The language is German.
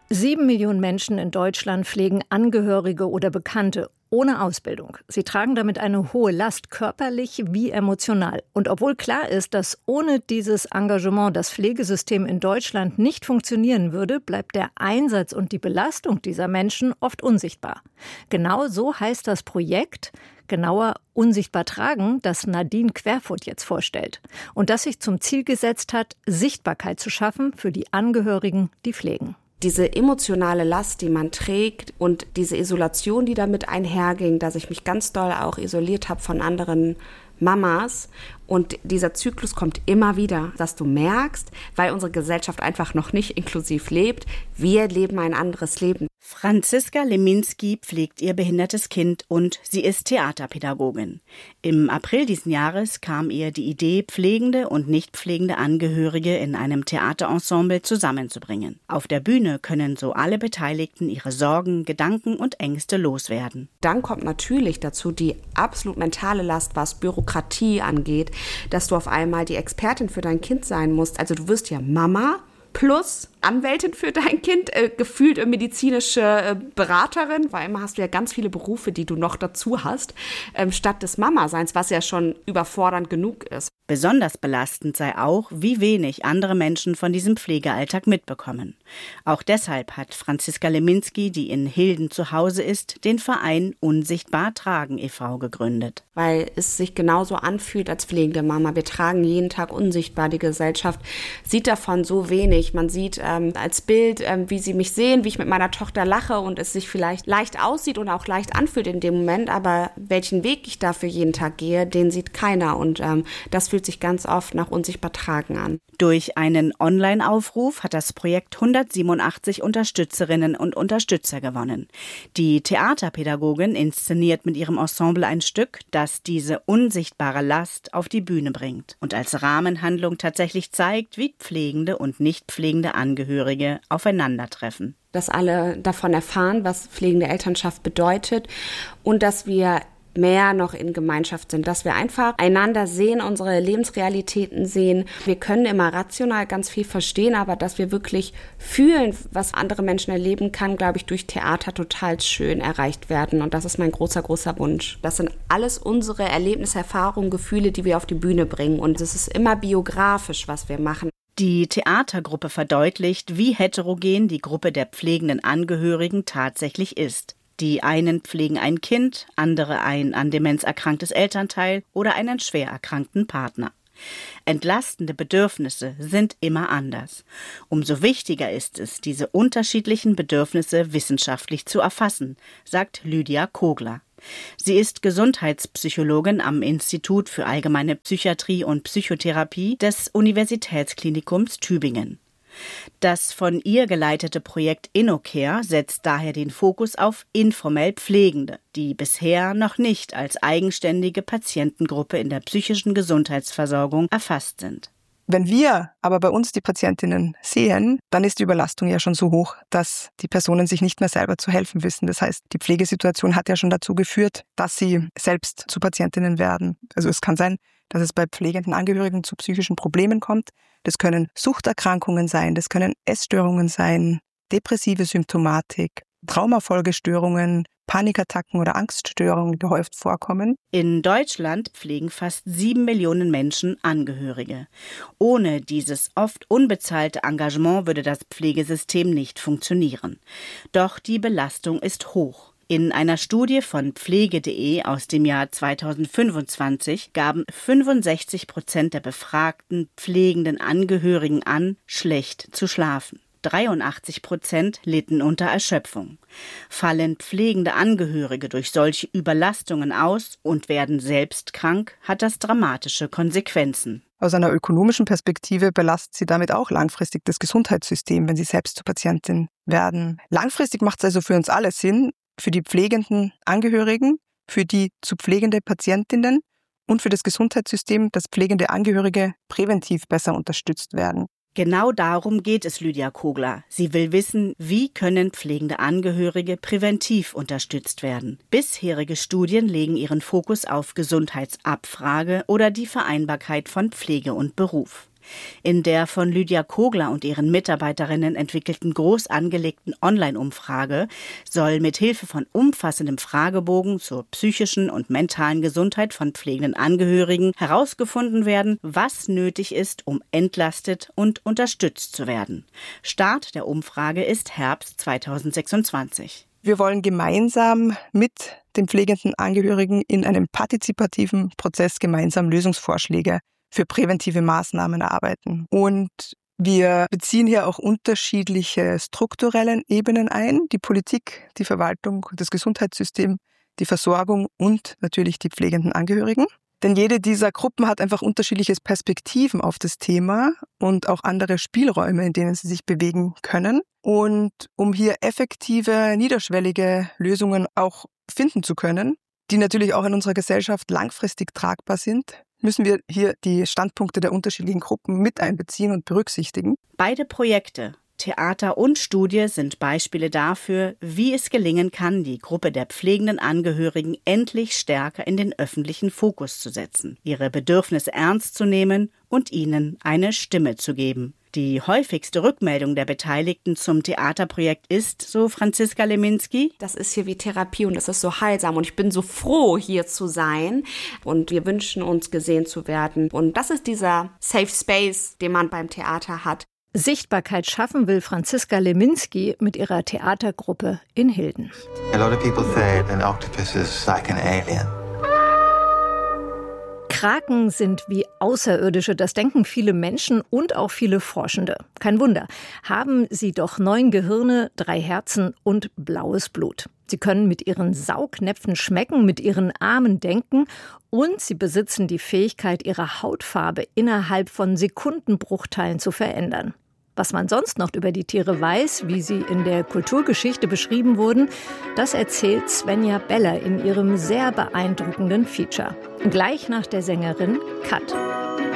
7 Millionen Menschen in Deutschland pflegen Angehörige oder Bekannte ohne Ausbildung. Sie tragen damit eine hohe Last, körperlich wie emotional. Und obwohl klar ist, dass ohne dieses Engagement das Pflegesystem in Deutschland nicht funktionieren würde, bleibt der Einsatz und die Belastung dieser Menschen oft unsichtbar. Genau so heißt das Projekt, genauer unsichtbar tragen, das Nadine Querfurt jetzt vorstellt. Und das sich zum Ziel gesetzt hat, Sichtbarkeit zu schaffen für die Angehörigen, die pflegen. Diese emotionale Last, die man trägt und diese Isolation, die damit einherging, dass ich mich ganz doll auch isoliert habe von anderen Mamas. Und dieser Zyklus kommt immer wieder, dass du merkst, weil unsere Gesellschaft einfach noch nicht inklusiv lebt, wir leben ein anderes Leben. Franziska Leminski pflegt ihr behindertes Kind und sie ist Theaterpädagogin. Im April diesen Jahres kam ihr die Idee, pflegende und nicht pflegende Angehörige in einem Theaterensemble zusammenzubringen. Auf der Bühne können so alle Beteiligten ihre Sorgen, Gedanken und Ängste loswerden. Dann kommt natürlich dazu die absolut mentale Last, was Bürokratie angeht, dass du auf einmal die Expertin für dein Kind sein musst. Also du wirst ja Mama plus Anwältin für dein Kind, gefühlt medizinische Beraterin, weil immer hast du ja ganz viele Berufe, die du noch dazu hast, statt des Mama-Seins, was ja schon überfordernd genug ist. Besonders belastend sei auch, wie wenig andere Menschen von diesem Pflegealltag mitbekommen. Auch deshalb hat Franziska Leminski, die in Hilden zu Hause ist, den Verein Unsichtbar Tragen e.V. gegründet. Weil es sich genauso anfühlt als pflegende Mama. Wir tragen jeden Tag unsichtbar. Die Gesellschaft sieht davon so wenig. Man sieht als Bild, wie sie mich sehen, wie ich mit meiner Tochter lache und es sich vielleicht leicht aussieht und auch leicht anfühlt in dem Moment. Aber welchen Weg ich dafür jeden Tag gehe, den sieht keiner. Und das fühlt sich ganz oft nach unsichtbar tragen an. Durch einen Online-Aufruf hat das Projekt 187 Unterstützerinnen und Unterstützer gewonnen. Die Theaterpädagogin inszeniert mit ihrem Ensemble ein Stück, das diese unsichtbare Last auf die Bühne bringt und als Rahmenhandlung tatsächlich zeigt, wie pflegende und nicht pflegende Angehörige aufeinandertreffen. Dass alle davon erfahren, was pflegende Elternschaft bedeutet und dass wir mehr noch in Gemeinschaft sind, dass wir einfach einander sehen, unsere Lebensrealitäten sehen. Wir können immer rational ganz viel verstehen, aber dass wir wirklich fühlen, was andere Menschen erleben kann, glaube ich, durch Theater total schön erreicht werden. Und das ist mein großer, großer Wunsch. Das sind alles unsere Erlebnisse, Erfahrungen, Gefühle, die wir auf die Bühne bringen. Und es ist immer biografisch, was wir machen. Die Theatergruppe verdeutlicht, wie heterogen die Gruppe der pflegenden Angehörigen tatsächlich ist. Die einen pflegen ein Kind, andere ein an Demenz erkranktes Elternteil oder einen schwer erkrankten Partner. Entlastende Bedürfnisse sind immer anders. Umso wichtiger ist es, diese unterschiedlichen Bedürfnisse wissenschaftlich zu erfassen, sagt Lydia Kogler. Sie ist Gesundheitspsychologin am Institut für Allgemeine Psychiatrie und Psychotherapie des Universitätsklinikums Tübingen. Das von ihr geleitete Projekt InnoCare setzt daher den Fokus auf informell Pflegende, die bisher noch nicht als eigenständige Patientengruppe in der psychischen Gesundheitsversorgung erfasst sind. Wenn wir aber bei uns die Patientinnen sehen, dann ist die Überlastung ja schon so hoch, dass die Personen sich nicht mehr selber zu helfen wissen. Das heißt, die Pflegesituation hat ja schon dazu geführt, dass sie selbst zu Patientinnen werden. Also es kann sein, dass es bei pflegenden Angehörigen zu psychischen Problemen kommt. Das können Suchterkrankungen sein, das können Essstörungen sein, depressive Symptomatik, Traumafolgestörungen, Panikattacken oder Angststörungen, die gehäuft vorkommen. In Deutschland pflegen fast 7 Millionen Menschen Angehörige. Ohne dieses oft unbezahlte Engagement würde das Pflegesystem nicht funktionieren. Doch die Belastung ist hoch. In einer Studie von pflege.de aus dem Jahr 2025 gaben 65% der befragten pflegenden Angehörigen an, schlecht zu schlafen. 83% litten unter Erschöpfung. Fallen pflegende Angehörige durch solche Überlastungen aus und werden selbst krank, hat das dramatische Konsequenzen. Aus einer ökonomischen Perspektive belastet sie damit auch langfristig das Gesundheitssystem, wenn sie selbst zur Patientin werden. Langfristig macht es also für uns alle Sinn, für die pflegenden Angehörigen, für die zu pflegende Patientinnen und für das Gesundheitssystem, dass pflegende Angehörige präventiv besser unterstützt werden. Genau darum geht es Lydia Kogler. Sie will wissen, wie können pflegende Angehörige präventiv unterstützt werden. Bisherige Studien legen ihren Fokus auf Gesundheitsabfrage oder die Vereinbarkeit von Pflege und Beruf. In der von Lydia Kogler und ihren Mitarbeiterinnen entwickelten groß angelegten Online-Umfrage soll mit Hilfe von umfassendem Fragebogen zur psychischen und mentalen Gesundheit von pflegenden Angehörigen herausgefunden werden, was nötig ist, um entlastet und unterstützt zu werden. Start der Umfrage ist Herbst 2026. Wir wollen gemeinsam mit den pflegenden Angehörigen in einem partizipativen Prozess gemeinsam Lösungsvorschläge für präventive Maßnahmen erarbeiten. Und wir beziehen hier auch unterschiedliche strukturelle Ebenen ein, die Politik, die Verwaltung, das Gesundheitssystem, die Versorgung und natürlich die pflegenden Angehörigen. Denn jede dieser Gruppen hat einfach unterschiedliche Perspektiven auf das Thema und auch andere Spielräume, in denen sie sich bewegen können. Und um hier effektive, niederschwellige Lösungen auch finden zu können, die natürlich auch in unserer Gesellschaft langfristig tragbar sind, müssen wir hier die Standpunkte der unterschiedlichen Gruppen mit einbeziehen und berücksichtigen. Beide Projekte, Theater und Studie, sind Beispiele dafür, wie es gelingen kann, die Gruppe der pflegenden Angehörigen endlich stärker in den öffentlichen Fokus zu setzen, ihre Bedürfnisse ernst zu nehmen und ihnen eine Stimme zu geben. Die häufigste Rückmeldung der Beteiligten zum Theaterprojekt ist, so Franziska Leminski: Das ist hier wie Therapie und das ist so heilsam und ich bin so froh, hier zu sein und wir wünschen uns, gesehen zu werden. Und das ist dieser Safe Space, den man beim Theater hat. Sichtbarkeit schaffen will Franziska Leminski mit ihrer Theatergruppe in Hilden. A lot of people say an octopus is like an alien. Kraken sind wie Außerirdische, das denken viele Menschen und auch viele Forschende. Kein Wunder, haben sie doch 9 Gehirne, 3 Herzen und blaues Blut. Sie können mit ihren Saugnäpfen schmecken, mit ihren Armen denken und sie besitzen die Fähigkeit, ihre Hautfarbe innerhalb von Sekundenbruchteilen zu verändern. Was man sonst noch über die Tiere weiß, wie sie in der Kulturgeschichte beschrieben wurden, das erzählt Svenja Beller in ihrem sehr beeindruckenden Feature. Gleich nach der Sängerin Kat.